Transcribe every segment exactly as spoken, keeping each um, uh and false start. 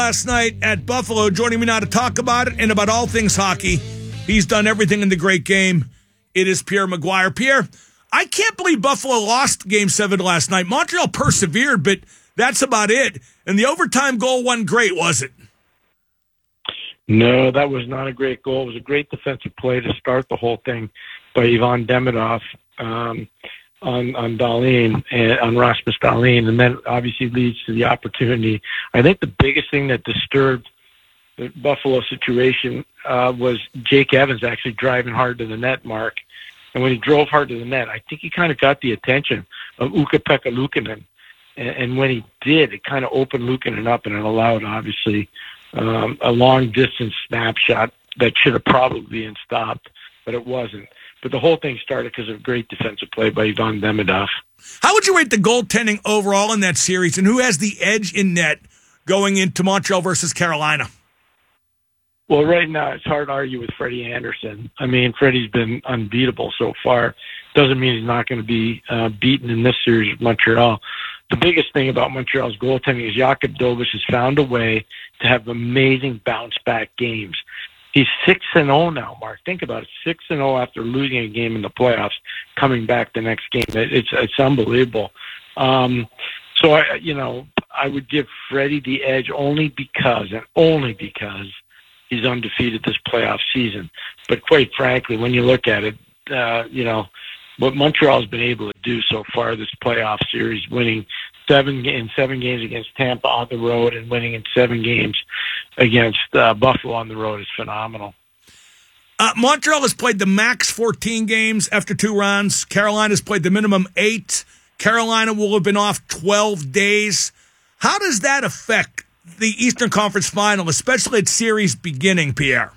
Last night at Buffalo, joining me now to talk about it and about all things hockey. He's done everything in the great game. It is Pierre McGuire. Pierre, I can't believe Buffalo lost Game seven last night. Montreal persevered, but that's about it. And the overtime goal wasn't great, was it? No, that was not a great goal. It was a great defensive play to start the whole thing by Ivan Demidov um, on on Dahlin, and on Rasmus Dahlin, and then obviously leads to the opportunity. I think the biggest thing that disturbed the Buffalo situation uh, was Jake Evans actually driving hard to the net, Mark. And when he drove hard to the net, I think he kind of got the attention of Ukko-Pekka Luukkonen. And, and when he did, it kind of opened Luukkonen up, and it allowed, obviously, um, a long-distance snapshot that should have probably been stopped, but it wasn't. But the whole thing started because of great defensive play by Ivan Demidov. How would you rate the goaltending overall in that series, and who has the edge in net going into Montreal versus Carolina? Well, right now it's hard to argue with Freddie Anderson. I mean, Freddie's been unbeatable so far. Doesn't mean he's not going to be uh, beaten in this series with Montreal. The biggest thing about Montreal's goaltending is Jakob Dobas has found a way to have amazing bounce-back games. He's six and zero now, Mark. Think about it, six and zero after losing a game in the playoffs, coming back the next game. It, it's it's unbelievable. Um, so I, you know, I would give Freddie the edge only because, and only because, he's undefeated this playoff season. But quite frankly, when you look at it, uh, you know, what Montreal's been able to do so far this playoff series, winning seven in seven games against Tampa on the road and winning in seven games against uh, Buffalo on the road, is phenomenal. Uh, Montreal has played the max fourteen games after two rounds. Carolina's played the minimum eight. Carolina will have been off twelve days. How does that affect the Eastern Conference Final, especially at series beginning, Pierre?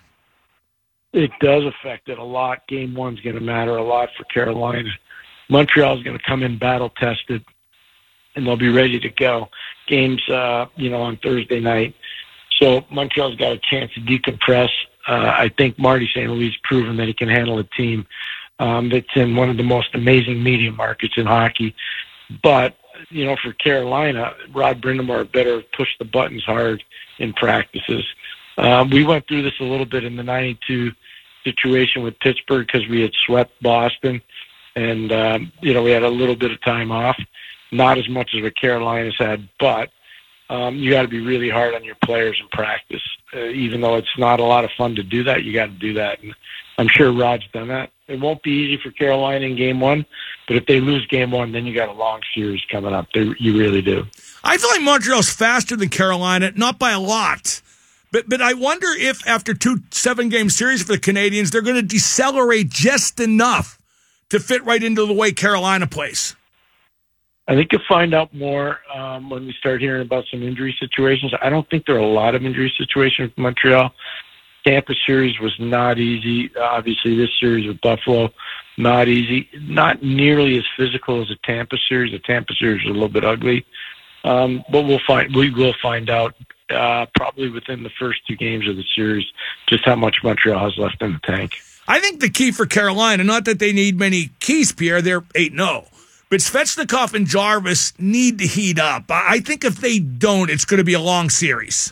It does affect it a lot. Game one's going to matter a lot for Carolina. Montreal's going to come in battle-tested, and they'll be ready to go. Games, uh, you know, on Thursday night. So Montreal's got a chance to decompress. Uh, I think Marty Saint Louis has proven that he can handle a team um, that's in one of the most amazing media markets in hockey. But, you know, for Carolina, Rod Brind'Amour better push the buttons hard in practices. Um, we went through this a little bit in the ninety-two situation with Pittsburgh because we had swept Boston, and, um, you know, we had a little bit of time off. Not as much as what Carolina's had, but um, you got to be really hard on your players in practice. Uh, even though it's not a lot of fun to do that, you got to do that. And I'm sure Rod's done that. It won't be easy for Carolina in game one, but if they lose game one, then you got a long series coming up. They, you really do. I feel like Montreal's faster than Carolina, not by a lot. But but I wonder if after two seven-game series for the Canadians, they're going to decelerate just enough to fit right into the way Carolina plays. I think you'll find out more um, when we start hearing about some injury situations. I don't think there are a lot of injury situations with Montreal. Tampa series was not easy. Obviously, this series with Buffalo, not easy. Not nearly as physical as a Tampa series. The Tampa series was a little bit ugly. Um, but we'll find, we will find out uh, probably within the first two games of the series just how much Montreal has left in the tank. I think the key for Carolina, not that they need many keys, Pierre, they're eight and oh. But Svechnikov and Jarvis need to heat up. I think if they don't, it's going to be a long series.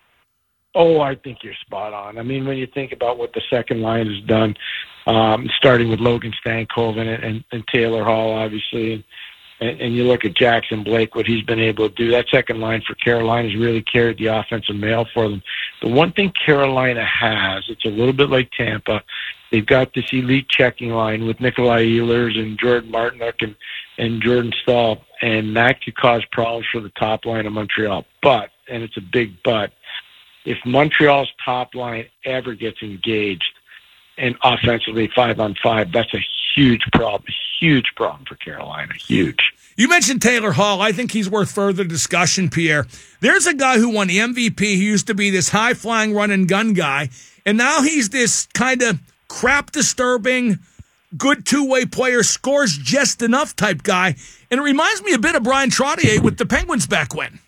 Oh, I think you're spot on. I mean, when you think about what the second line has done, um, starting with Logan Stankoven and, and, and Taylor Hall, obviously, and, and you look at Jackson Blake, what he's been able to do, that second line for Carolina has really carried the offensive mail for them. The one thing Carolina has, it's a little bit like Tampa, they've got this elite checking line with Nikolai Ehlers and Jordan Martinook and, and Jordan Staal, and that could cause problems for the top line of Montreal. But, and it's a big but, if Montreal's top line ever gets engaged and offensively five on five, that's a huge problem, huge problem for Carolina, huge. You mentioned Taylor Hall. I think he's worth further discussion, Pierre. There's a guy who won the M V P. He used to be this high-flying run-and-gun guy, and now he's this kind of crap-disturbing, good two-way player, scores just enough type guy. And it reminds me a bit of Brian Trottier with the Penguins back when.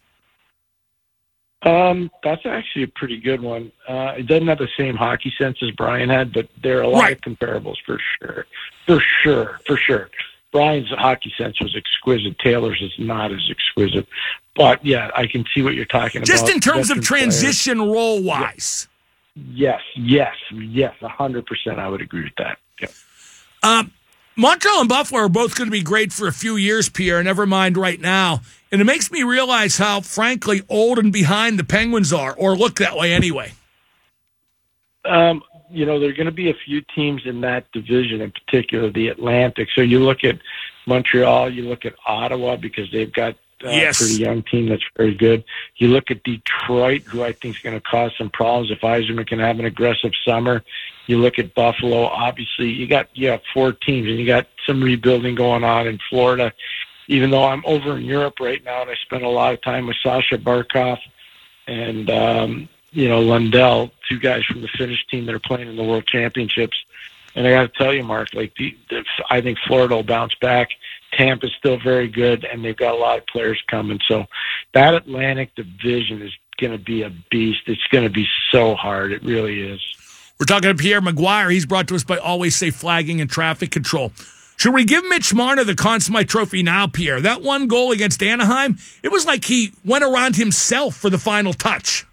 Um, that's actually a pretty good one. Uh, it doesn't have the same hockey sense as Brian had, but there are a lot right. of comparables for sure. For sure, for sure. Brian's hockey sense was exquisite. Taylor's is not as exquisite. But, yeah, I can see what you're talking Just about. Just in terms Veteran of transition players. role-wise. Yes, yes, yes, one hundred percent I would agree with that. Yeah. Uh, Montreal and Buffalo are both going to be great for a few years, Pierre, never mind right now. And it makes me realize how, frankly, old and behind the Penguins are, or look that way anyway. Um, you know, there are going to be a few teams in that division, in particular the Atlantic. So you look at Montreal, you look at Ottawa, because they've got uh, yes. a pretty young team that's very good. You look at Detroit, who I think is going to cause some problems if Yzerman can have an aggressive summer. You look at Buffalo, obviously you got you have four teams, and you got some rebuilding going on in Florida. Even though I'm over in Europe right now, and I spend a lot of time with Sasha Barkov and um, you know Lundell, two guys from the Finnish team that are playing in the World Championships. And I got to tell you, Mark, like the, the, I think Florida will bounce back. Tampa's still very good, and they've got a lot of players coming. So that Atlantic division is going to be a beast. It's going to be so hard. It really is. We're talking to Pierre McGuire. He's brought to us by Always Safe Flagging and Traffic Control. Should we give Mitch Marner the Conn Smythe Trophy now, Pierre? That one goal against Anaheim, it was like he went around himself for the final touch.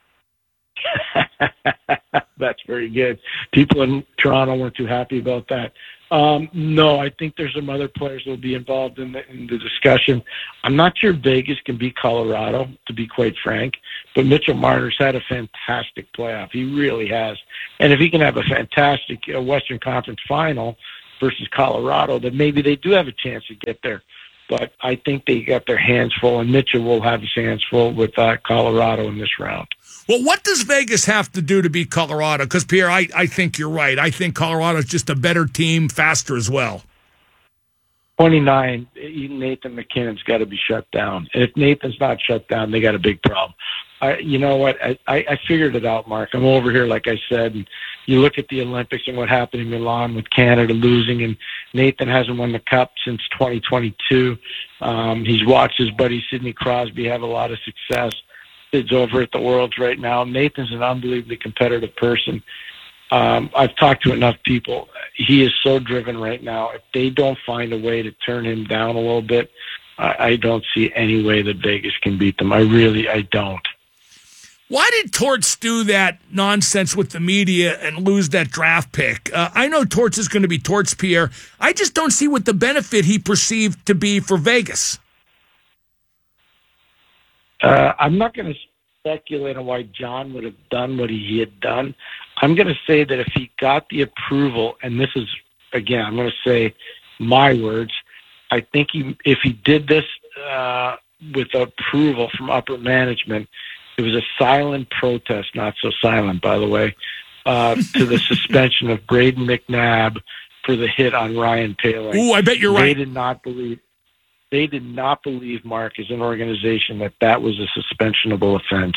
That's very good. People in Toronto weren't too happy about that. Um, no, I think there's some other players that will be involved in the, in the discussion. I'm not sure Vegas can beat Colorado, to be quite frank, but Mitchell Marner's had a fantastic playoff. He really has. And if he can have a fantastic uh, Western Conference final versus Colorado, then maybe they do have a chance to get there. But I think they got their hands full, and Mitchell will have his hands full with uh, Colorado in this round. Well, what does Vegas have to do to beat Colorado? Because, Pierre, I, I think you're right. I think Colorado's just a better team, faster as well. twenty-nine, Nathan McKinnon's got to be shut down. And if Nathan's not shut down, they got a big problem. I, you know what? I, I, I figured it out, Mark. I'm over here, like I said, and you look at the Olympics and what happened in Milan with Canada losing, and Nathan hasn't won the Cup since twenty twenty-two. Um, he's watched his buddy Sidney Crosby have a lot of success. Sid's over at the Worlds right now. Nathan's an unbelievably competitive person. Um, I've talked to enough people. He is so driven right now. If they don't find a way to turn him down a little bit, I, I don't see any way that Vegas can beat them. I really, I don't. Why did Torts do that nonsense with the media and lose that draft pick? Uh, I know Torts is going to be Torts, Pierre. I just don't see what the benefit he perceived to be for Vegas. Uh, I'm not going to speculate on why John would have done what he had done. I'm going to say that if he got the approval, and this is, again, I'm going to say my words, I think he, if he did this uh, with approval from upper management, it was a silent protest, not so silent, by the way, uh, to the suspension of Braden McNabb for the hit on Ryan Poehling. Ooh, I bet you're they right. They did not believe. They did not believe, Mark, as an organization, that that was a suspensionable offense.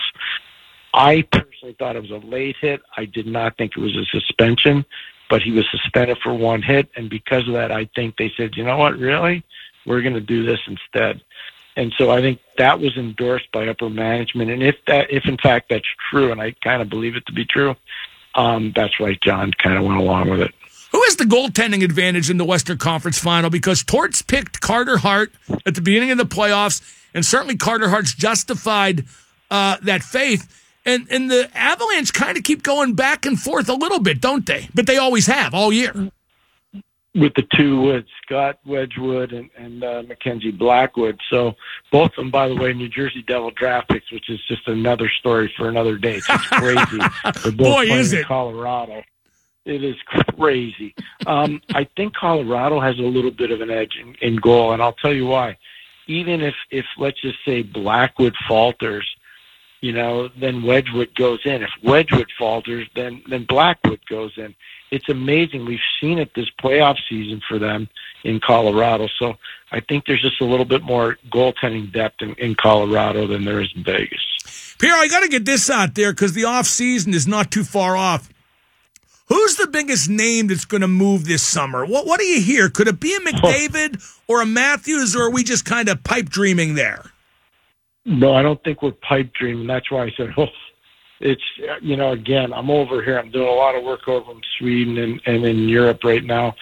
I personally thought it was a late hit. I did not think it was a suspension, but he was suspended for one hit, and because of that, I think they said, you know what, really? We're going to do this instead. And so I think that was endorsed by upper management. And if that, if in fact that's true, and I kind of believe it to be true, um, that's why John kind of went along with it. Who has the goaltending advantage in the Western Conference Final? Because Torts picked Carter Hart at the beginning of the playoffs, and certainly Carter Hart's justified uh, that faith. And and the Avalanche kind of keep going back and forth a little bit, don't they? But they always have all year. With the two Woods, Scott Wedgwood and, and uh, Mackenzie Blackwood. So both of them, by the way, New Jersey Devil draft picks, which is just another story for another day. It's just crazy. They're both Boy, playing is in it. Colorado. It is crazy. Um, I think Colorado has a little bit of an edge in, in goal, and I'll tell you why. Even if, if, let's just say, Blackwood falters, you know, then Wedgwood goes in. If Wedgwood falters, then, then Blackwood goes in. It's amazing. We've seen it this playoff season for them in Colorado. So I think there's just a little bit more goaltending depth in, in Colorado than there is in Vegas. Pierre, I got to get this out there because the off season is not too far off. Who's the biggest name that's going to move this summer? What What do you hear? Could it be a McDavid or a Matthews, or are we just kind of pipe dreaming there? No, I don't think we're pipe dreaming. That's why I said, oh, it's, you know, again, I'm over here. I'm doing a lot of work over in Sweden and, and in Europe right now.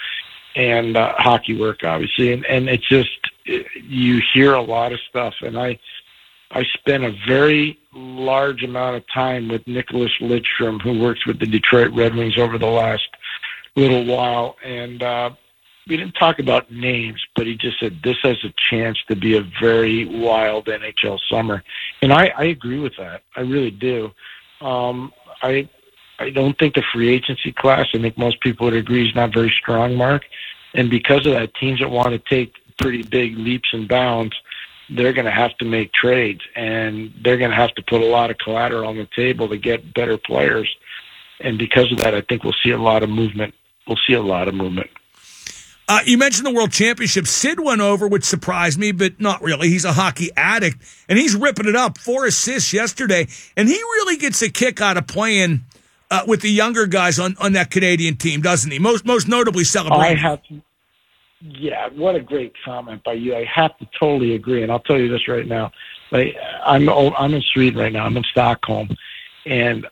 and uh, hockey work, obviously. And, and it's just, you hear a lot of stuff. And I, I spent a very large amount of time with Nicholas Lidstrom, who works with the Detroit Red Wings over the last little while. And uh, we didn't talk about names, but he just said this has a chance to be a very wild N H L summer. And I, I agree with that. I really do. Um, I I don't think the free agency class, I think most people would agree, is not very strong, Mark. And because of that, teams that want to take pretty big leaps and bounds, they're going to have to make trades, and they're going to have to put a lot of collateral on the table to get better players. And because of that, I think we'll see a lot of movement. We'll see a lot of movement. Uh, you mentioned the World Championship. Sid went over, which surprised me, but not really. He's a hockey addict, and he's ripping it up. Four assists yesterday, and he really gets a kick out of playing uh, with the younger guys on, on that Canadian team, doesn't he? Most most notably celebrating. I have to, yeah, what a great comment by you. I have to totally agree, and I'll tell you this right now. Like, I'm I'm in Sweden right now. I'm in Stockholm, and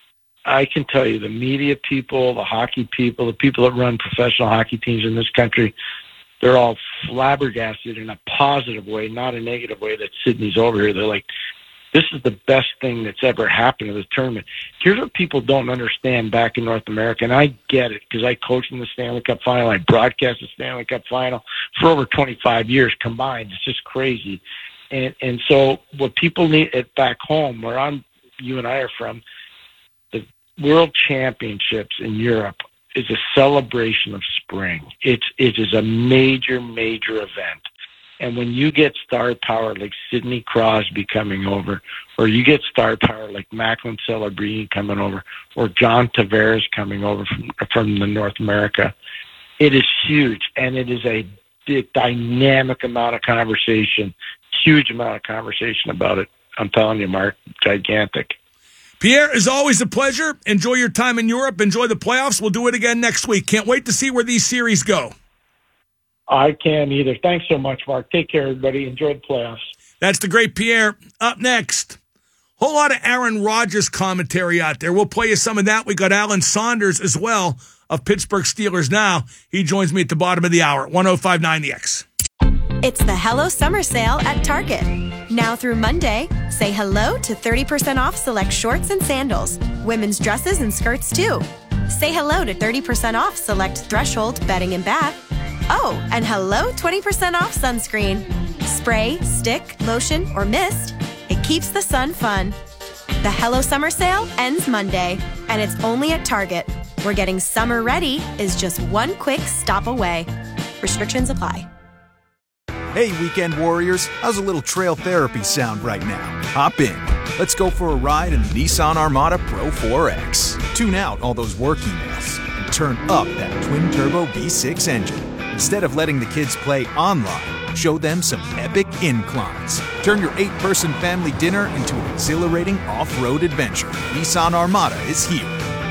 I can tell you the media people, the hockey people, the people that run professional hockey teams in this country, they're all flabbergasted in a positive way, not a negative way, that Sydney's over here. They're like, this is the best thing that's ever happened to the tournament. Here's what people don't understand back in North America, and I get it because I coached in the Stanley Cup Final. I broadcast the Stanley Cup Final for over twenty-five years combined. It's just crazy. And and so what people need at back home, where I'm, you and I are from, the World Championships in Europe is a celebration of spring. It's it is a major, major event. And when you get star power like Sidney Crosby coming over, or you get star power like Macklin Celebrini coming over, or John Tavares coming over from from the North America, it is huge, and it is a big, dynamic amount of conversation, huge amount of conversation about it. I'm telling you, Mark, gigantic. Pierre, as always, a pleasure. Enjoy your time in Europe. Enjoy the playoffs. We'll do it again next week. Can't wait to see where these series go. I can't either. Thanks so much, Mark. Take care, everybody. Enjoy the playoffs. That's the great Pierre. Up next, whole lot of Aaron Rodgers commentary out there. We'll play you some of that. We got Alan Saunders as well of Pittsburgh Steelers Now. He joins me at the bottom of the hour. one oh five point nine The X. It's the Hello Summer Sale at Target. Now through Monday, say hello to thirty percent off select shorts and sandals. Women's dresses and skirts, too. Say hello to thirty percent off select Threshold bedding and bath. Oh, and hello twenty percent off sunscreen. Spray, stick, lotion, or mist. It keeps the sun fun. The Hello Summer Sale ends Monday, and it's only at Target, where getting summer ready is just one quick stop away. Restrictions apply. Hey, weekend warriors, how's a little trail therapy sound right now? Hop in. Let's go for a ride in the Nissan Armada Pro four X. Tune out all those work emails and turn up that twin-turbo V six engine. Instead of letting the kids play online, show them some epic inclines. Turn your eight-person family dinner into an exhilarating off-road adventure. Nissan Armada is here.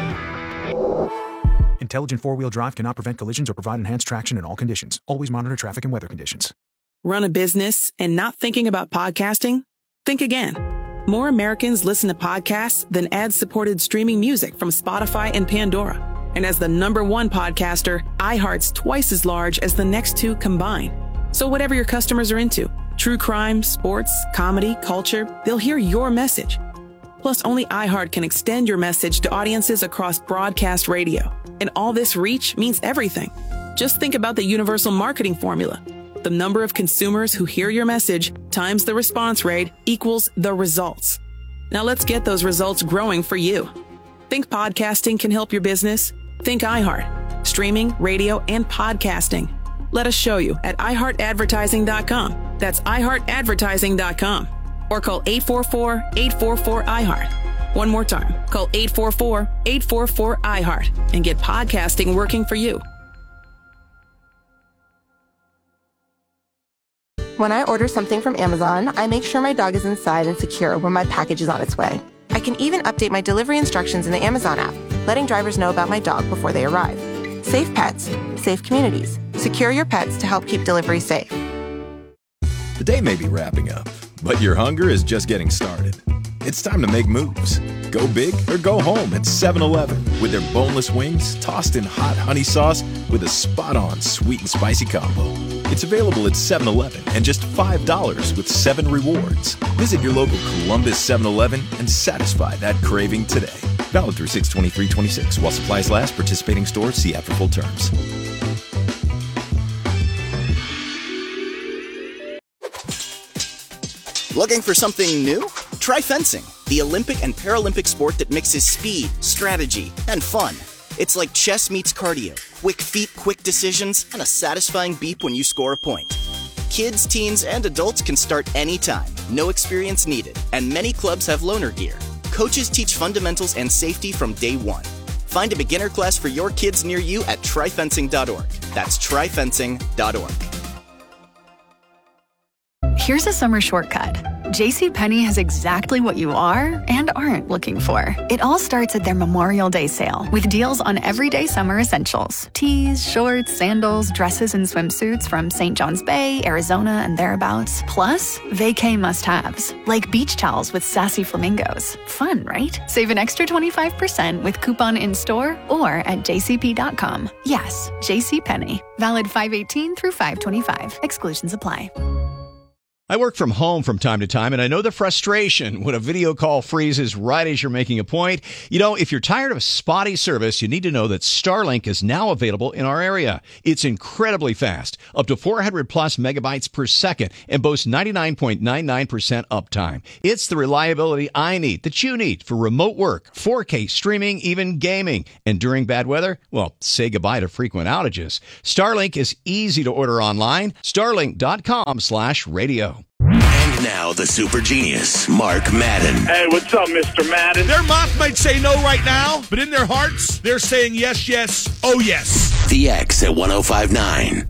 Intelligent four-wheel drive cannot prevent collisions or provide enhanced traction in all conditions. Always monitor traffic and weather conditions. Run a business and not thinking about podcasting? Think again. More Americans listen to podcasts than ad-supported streaming music from Spotify and Pandora. And as the number one podcaster, iHeart's twice as large as the next two combined. So whatever your customers are into, true crime, sports, comedy, culture, they'll hear your message. Plus, only iHeart can extend your message to audiences across broadcast radio. And all this reach means everything. Just think about the universal marketing formula. The number of consumers who hear your message times the response rate equals the results. Now let's get those results growing for you. Think podcasting can help your business? Think iHeart. Streaming, radio, and podcasting. Let us show you at i heart advertising dot com. That's i heart advertising dot com. Or call eight four four, eight four four, I heart. One more time. Call eight four four, eight four four, I heart and get podcasting working for you. When I order something from Amazon, I make sure my dog is inside and secure when my package is on its way. I can even update my delivery instructions in the Amazon app, letting drivers know about my dog before they arrive. Safe pets, safe communities. Secure your pets to help keep delivery safe. The day may be wrapping up, but your hunger is just getting started. It's time to make moves. Go big or go home at seven eleven with their boneless wings tossed in hot honey sauce with a spot-on sweet and spicy combo. It's available at seven eleven and just five dollars with seven rewards. Visit your local Columbus seven eleven and satisfy that craving today. Valid through six twenty-three twenty-six. While supplies last, participating stores, see app for full terms. Looking for something new? Try fencing, the Olympic and Paralympic sport that mixes speed, strategy, and fun. It's like chess meets cardio, quick feet, quick decisions, and a satisfying beep when you score a point. Kids, teens, and adults can start anytime, no experience needed, and many clubs have loaner gear. Coaches teach fundamentals and safety from day one. Find a beginner class for your kids near you at try fencing dot org. That's try fencing dot org. Here's a summer shortcut. JCPenney has exactly what you are and aren't looking for. It all starts at their Memorial Day sale with deals on everyday summer essentials. Tees, shorts, sandals, dresses, and swimsuits from Saint John's Bay, Arizona, and thereabouts. Plus, vacay must-haves, like beach towels with sassy flamingos. Fun, right? Save an extra twenty-five percent with coupon in-store or at j c p dot com. Yes, JCPenney. Valid five eighteen through five twenty-five. Exclusions apply. I work from home from time to time, and I know the frustration when a video call freezes right as you're making a point. You know, if you're tired of spotty service, you need to know that Starlink is now available in our area. It's incredibly fast, up to four hundred plus megabytes per second, and boasts ninety-nine point nine nine percent uptime. It's the reliability I need, that you need, for remote work, four K streaming, even gaming. And during bad weather, well, say goodbye to frequent outages. Starlink is easy to order online. Starlink dot com slash radio. And now the super genius, Mark Madden. Hey, what's up, Mister Madden? Their mouth might say no right now, but in their hearts, they're saying yes, yes, oh yes. The X at one oh five point nine.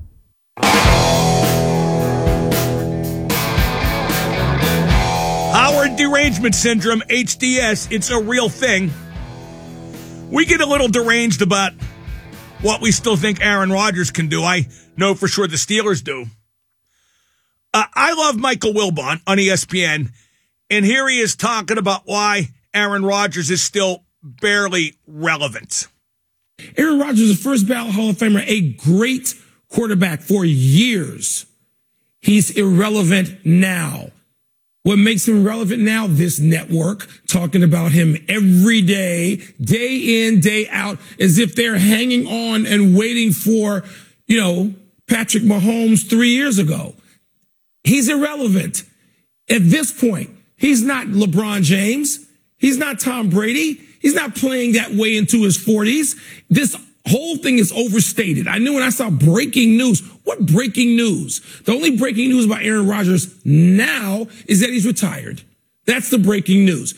Howard derangement syndrome, H D S, it's a real thing. We get a little deranged about what we still think Aaron Rodgers can do. I know for sure the Steelers do. Uh, I love Michael Wilbon on E S P N, and here he is talking about why Aaron Rodgers is still barely relevant. Aaron Rodgers is a first ballot Hall of Famer, a great quarterback for years. He's irrelevant now. What makes him relevant now? This network talking about him every day, day in, day out, as if they're hanging on and waiting for, you know, Patrick Mahomes three years ago. He's irrelevant. At this point, he's not LeBron James. He's not Tom Brady. He's not playing that way into his forties. This whole thing is overstated. I knew when I saw breaking news. What breaking news? The only breaking news about Aaron Rodgers now is that he's retired. That's the breaking news.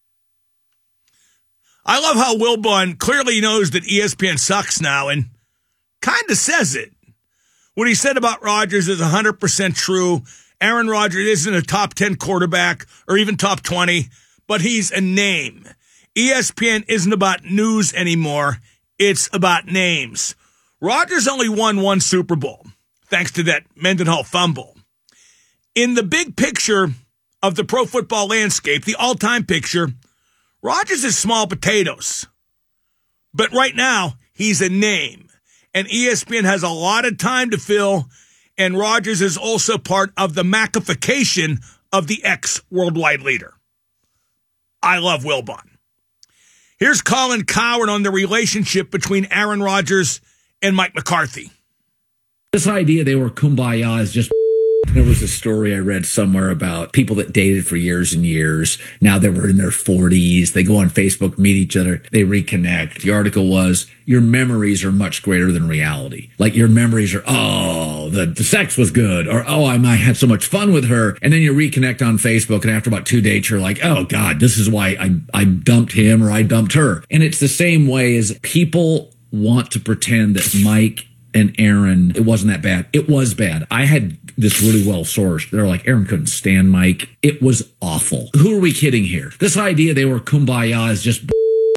I love how Wilbon clearly knows that E S P N sucks now and kind of says it. What he said about Rodgers is one hundred percent true. Aaron Rodgers isn't a top ten quarterback or even top twenty, but he's a name. E S P N isn't about news anymore. It's about names. Rodgers only won one Super Bowl, thanks to that Mendenhall fumble. In the big picture of the pro football landscape, the all-time picture, Rodgers is small potatoes. But right now, he's a name. And E S P N has a lot of time to fill, and Rodgers is also part of the Macification of the ex-worldwide leader. I love Wilbon. Here's Colin Cowherd on the relationship between Aaron Rodgers and Mike McCarthy. This idea they were kumbaya is just... There was a story I read somewhere about people that dated for years and years. Now they were in their forties. They go on Facebook, meet each other. They reconnect. The article was, your memories are much greater than reality. Like your memories are, oh, the, the sex was good. Or, oh, I, I had so much fun with her. And then you reconnect on Facebook. And after about two dates, you're like, oh, God, this is why I, I dumped him or I dumped her. And it's the same way as people want to pretend that Mike and Aaron, it wasn't that bad. It was bad. I had this really well sourced. They're like, Aaron couldn't stand Mike. It was awful. Who are we kidding here? This idea they were kumbaya is just...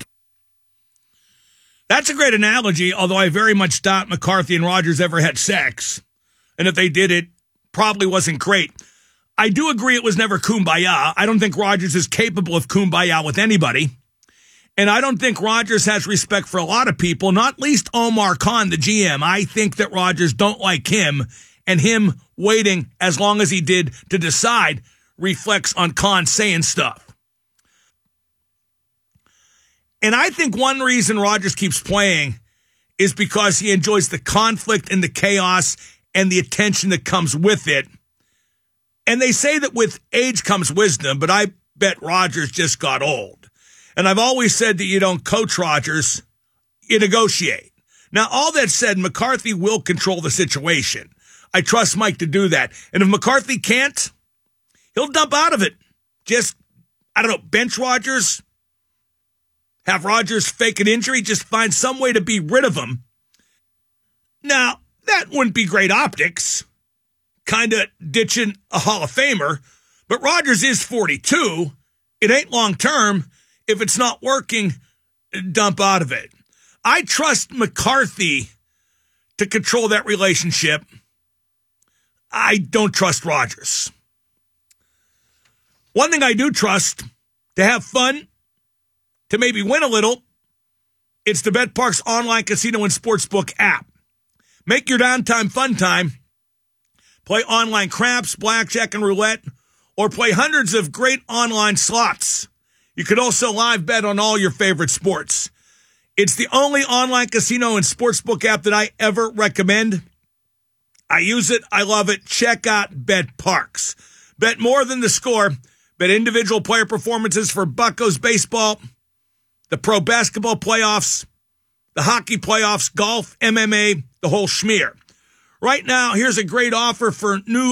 That's a great analogy, although I very much doubt McCarthy and Rodgers ever had sex. And if they did, it probably wasn't great. I do agree it was never kumbaya. I don't think Rodgers is capable of kumbaya with anybody. And I don't think Rodgers has respect for a lot of people, not least Omar Khan, the G M. I think that Rodgers don't like him, and him waiting as long as he did to decide reflects on Khan saying stuff. And I think one reason Rodgers keeps playing is because he enjoys the conflict and the chaos and the attention that comes with it. And they say that with age comes wisdom, but I bet Rodgers just got old. And I've always said that you don't coach Rodgers, you negotiate. Now, all that said, McCarthy will control the situation. I trust Mike to do that. And if McCarthy can't, he'll dump out of it. Just, I don't know, bench Rodgers, have Rodgers fake an injury, just find some way to be rid of him. Now, that wouldn't be great optics, kind of ditching a Hall of Famer, but Rodgers is forty-two. It ain't long term. If it's not working, dump out of it. I trust McCarthy to control that relationship. I don't trust Rodgers. One thing I do trust, to have fun, to maybe win a little, it's the BetParx online casino and sportsbook app. Make your downtime fun time. Play online craps, blackjack, and roulette, or play hundreds of great online slots. You could also live bet on all your favorite sports. It's the only online casino and sportsbook app that I ever recommend. I use it. I love it. Check out BetParx. Bet more than the score. Bet individual player performances for Buccos baseball, the pro basketball playoffs, the hockey playoffs, golf, M M A, the whole schmear. Right now, here's a great offer for new